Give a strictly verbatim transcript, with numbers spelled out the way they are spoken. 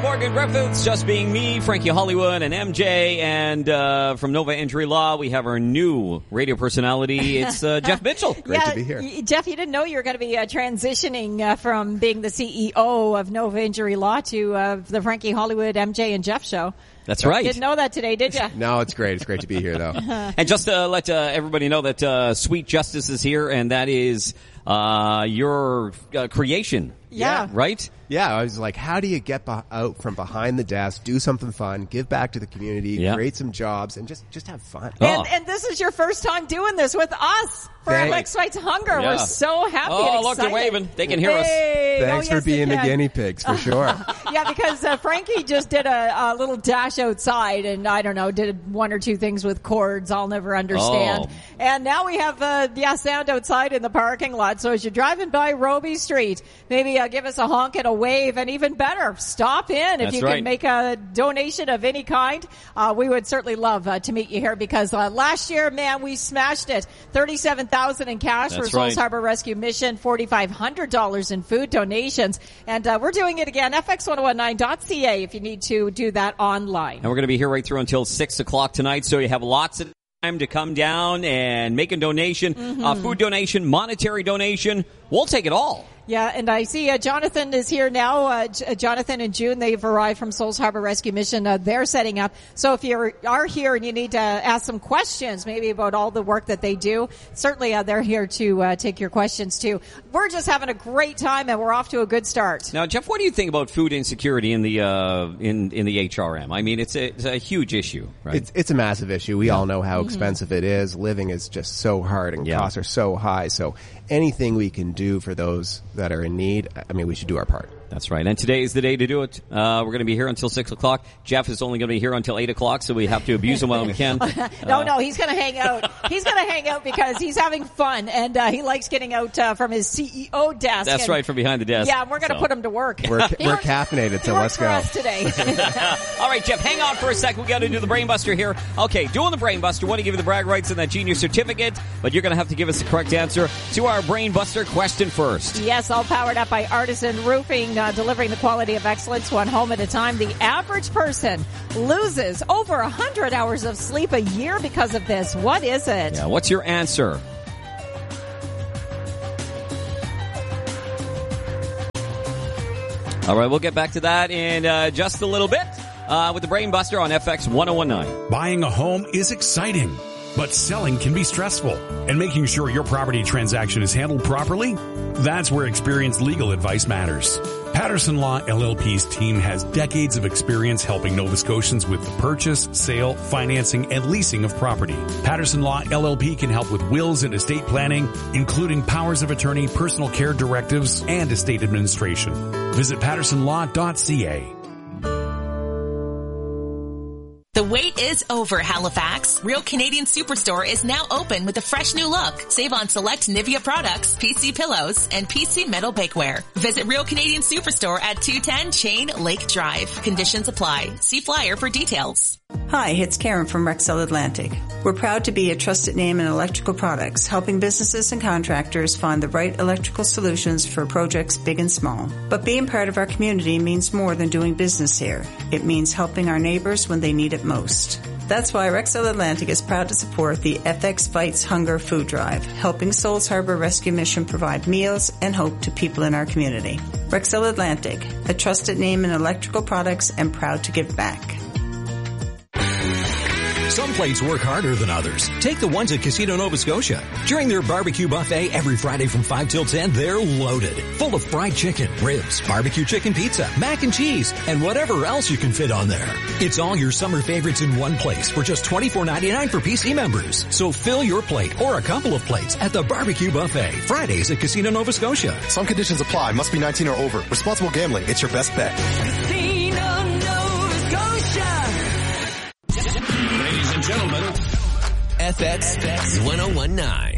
Morgan Griffiths, Just Being Me, Frankie Hollywood, and M J. And uh, from Nova Injury Law, we have our new radio personality. It's uh, Jeff Mitchell. Great yeah, to be here. y- Jeff, you didn't know you were going to be uh, transitioning uh, from being the C E O of Nova Injury Law to uh, the Frankie Hollywood, M J, and Jeff show. That's right. Didn't know that today, did you? No, it's great. It's great to be here, though. And just to let uh, everybody know that uh, Sweet Justice is here, and that is uh, your uh, creation. Yeah. Right? Yeah, I was like, how do you get be- out from behind the desk, do something fun, give back to the community, Yeah. create some jobs, and just, just have fun? Oh. And, and this is your first time doing this with us for Thanks. F X Fights Hunger. Yeah. We're so happy Oh, and look, they're excited. waving. They can hear us. Hey. Thanks Oh, yes, for being they the can. guinea pigs, for sure. Yeah, because uh, Frankie just did a, a little dash outside and, I don't know, did one or two things with chords I'll never understand. Oh. And now we have, uh, yeah, sound outside in the parking lot. So as you're driving by Roby Street, maybe uh, give us a honk and a wave, and even better, stop in. That's if you right. can make a donation of any kind. Uh, we would certainly love uh, to meet you here because uh, last year, man, we smashed it. thirty-seven thousand dollars in cash That's for Souls right. Harbor Rescue Mission, four thousand five hundred dollars in food donations. And uh, we're doing it again, F X ten nineteen dot C A if you need to do that online. And we're going to be here right through until six o'clock tonight, so you have lots of time to come down and make a donation, Mm-hmm. uh, food donation, monetary donation. We'll take it all. Yeah, and I see uh, Jonathan is here now. Uh, J- Jonathan and June, they've arrived from Souls Harbor Rescue Mission. Uh, they're setting up. So if you are here and you need to ask some questions, maybe about all the work that they do, certainly uh, they're here to uh, take your questions too. We're just having a great time, and we're off to a good start. Now, Jeff, what do you think about food insecurity in the uh, in in the H R M? I mean, it's a, it's a huge issue, right? It's it's a massive issue. We all know how expensive it is. Living is just so hard, and Yeah. costs are so high. So anything we can do for those that are in need, I mean, we should do our part. That's right. And today is the day to do it. Uh, we're going to be here until six o'clock. Jeff is only going to be here until eight o'clock, so we have to abuse him while we can. No, Uh, no, he's going to hang out. He's going to hang out because he's having fun, and uh, he likes getting out uh, from his C E O desk. That's and, right, from behind the desk. Yeah, we're going to So. put him to work. We're He we're works- caffeinated, he so works let's for go. us today. All right, Jeff, hang on for a sec. We got to do the Brain Buster here. Okay, doing the Brain Buster. Want to give you the brag rights and that genius certificate, but you're going to have to give us the correct answer to our Brain Buster question first. Yes, all powered up by Artisan Roofing, uh, delivering the quality of excellence one home at a time. The average person loses over one hundred hours of sleep a year because of this. What is it? Yeah, what's your answer? All right, we'll get back to that in uh, just a little bit uh, with the Brain Buster on F X ten nineteen. Buying a home is exciting, but selling can be stressful. And making sure your property transaction is handled properly, that's where experienced legal advice matters. Patterson Law L L P's team has decades of experience helping Nova Scotians with the purchase, sale, financing, and leasing of property. Patterson Law L L P can help with wills and estate planning, including powers of attorney, personal care directives, and estate administration. Visit patterson law dot c a. The wait is over, Halifax. Real Canadian Superstore is now open with a fresh new look. Save on select Nivea products, P C pillows, and P C metal bakeware. Visit Real Canadian Superstore at two ten Chain Lake Drive. Conditions apply. See flyer for details. Hi, it's Karen from Rexel Atlantic. We're proud to be a trusted name in electrical products, helping businesses and contractors find the right electrical solutions for projects big and small. But being part of our community means more than doing business here. It means helping our neighbors when they need it most. That's why Rexel Atlantic is proud to support the F X Fights Hunger Food Drive, helping Souls Harbor Rescue Mission provide meals and hope to people in our community. Rexel Atlantic, a trusted name in electrical products and proud to give back. Some plates work harder than others. Take the ones at Casino Nova Scotia. During their barbecue buffet every Friday from five till ten, they're loaded. Full of fried chicken, ribs, barbecue chicken pizza, mac and cheese, and whatever else you can fit on there. It's all your summer favorites in one place for just twenty-four ninety-nine for P C members. So fill your plate or a couple of plates at the barbecue buffet. Fridays at Casino Nova Scotia. Some conditions apply. Must be nineteen or over. Responsible gambling. It's your best bet. Casino Nova Scotia. Ladies and gentlemen, F X ten nineteen.